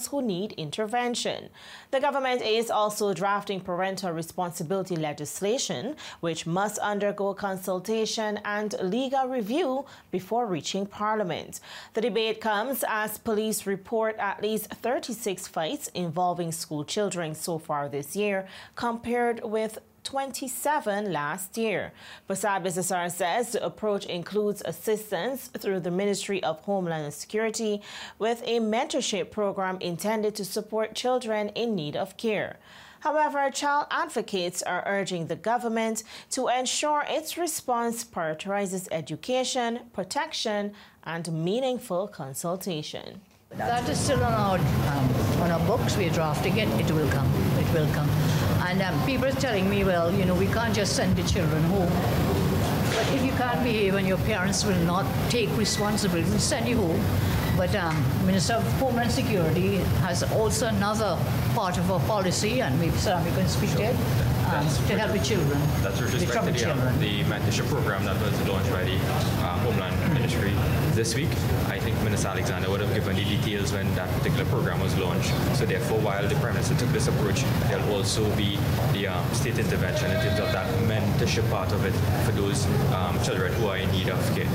who need intervention. The government is also drafting parental responsibility legislation, which must undergo consultation and legal review before reaching Parliament. The debate comes as police report at least 36 fights involving school children so far this year, compared with 27 last year. Prasad Bisasar says the approach includes assistance through the Ministry of Homeland Security with a mentorship program intended to support children in need of care. However, child advocates are urging the government to ensure its response prioritizes education, protection, and meaningful consultation. That is still on our books. We're drafting it. It will come. It will come. And people are telling me, well, you know, we can't just send the children home. But if you can't behave and your parents will not take responsibility, we'll send you home. But Minister of Homeland Security has also another part of our policy, and maybe Sam, you can speak to it, to help the children. That's with respect to the mentorship program that was launched by the Homeland Ministry this week. I think Minister Alexander would have given the details when that particular program was launched. So therefore, while the Prime Minister took this approach, there'll also be the state intervention in terms of that mentorship part of it for those children who are in need of care.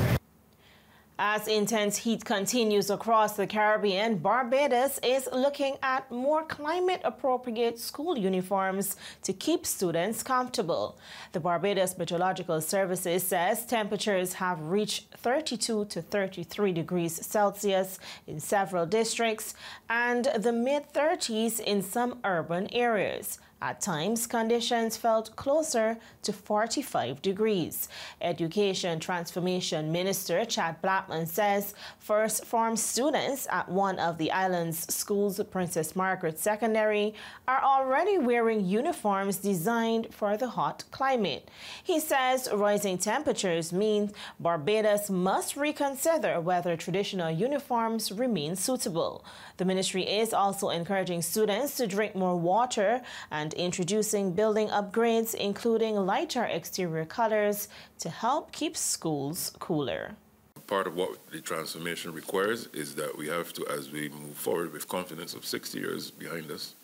As intense heat continues across the Caribbean, Barbados is looking at more climate-appropriate school uniforms to keep students comfortable. The Barbados Meteorological Services says temperatures have reached 32 to 33 degrees Celsius in several districts and the mid-30s in some urban areas. At times, conditions felt closer to 45 degrees. Education Transformation Minister Chad Blackman says first form students at one of the island's schools, Princess Margaret Secondary, are already wearing uniforms designed for the hot climate. He says rising temperatures mean Barbados must reconsider whether traditional uniforms remain suitable. The ministry is also encouraging students to drink more water and introducing building upgrades, including lighter exterior colors, to help keep schools cooler. Part of what the transformation requires is that we have to, as we move forward with confidence of 60 years behind us,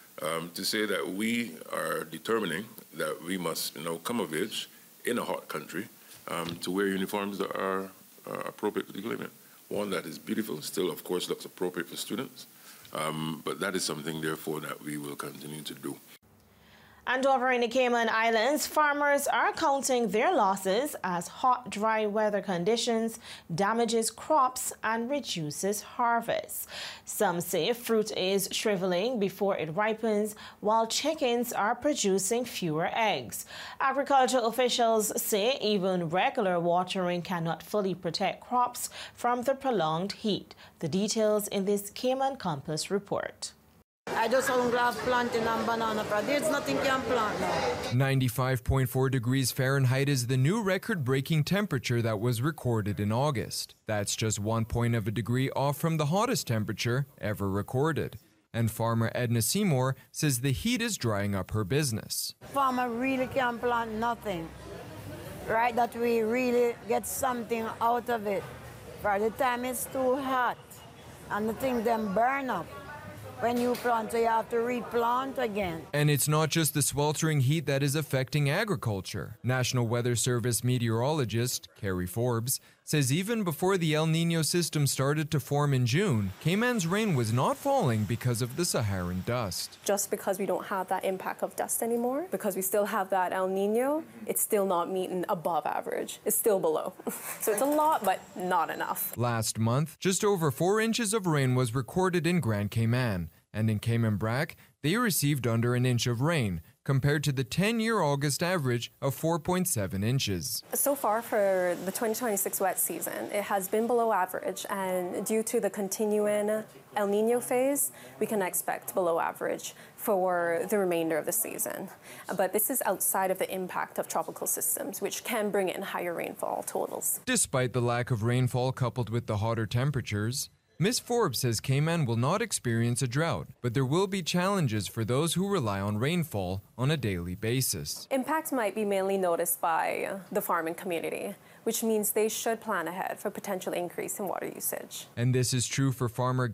to say that we are determining that we must come of age in a hot country to wear uniforms that are appropriate to the climate. One that is beautiful, still of course looks appropriate for students, but that is something therefore that we will continue to do. And over in the Cayman Islands, farmers are counting their losses as hot, dry weather conditions damages crops and reduces harvests. Some say fruit is shriveling before it ripens, while chickens are producing fewer eggs. Agricultural officials say even regular watering cannot fully protect crops from the prolonged heat. The details in this Cayman Compass report. I just only have planting and banana produce. There's nothing can plant now. 95.4 degrees Fahrenheit is the new record-breaking temperature that was recorded in August. That's just 1 point of a degree off from the hottest temperature ever recorded. And farmer Edna Seymour says the heat is drying up her business. Farmer really can't plant nothing, right? That we really get something out of it. By the time it's too hot and the thing then burn up. When you plant, so you have to replant again. And it's not just the sweltering heat that is affecting agriculture. National Weather Service meteorologist Carrie Forbes says even before the El Nino system started to form in June, Cayman's rain was not falling because of the Saharan dust. Just because we don't have that impact of dust anymore, because we still have that El Nino, it's still not meeting above average. It's still below. So it's a lot, but not enough. Last month, just over 4 inches of rain was recorded in Grand Cayman. And in Cayman Brac, they received under an inch of rain, compared to the 10-year August average of 4.7 inches. So far for the 2026 wet season, it has been below average, and due to the continuing El Nino phase, we can expect below average for the remainder of the season. But this is outside of the impact of tropical systems, which can bring in higher rainfall totals. Despite the lack of rainfall coupled with the hotter temperatures, Ms. Forbes says Cayman will not experience a drought, but there will be challenges for those who rely on rainfall on a daily basis. Impacts might be mainly noticed by the farming community, which means they should plan ahead for potential increase in water usage. And this is true for farmer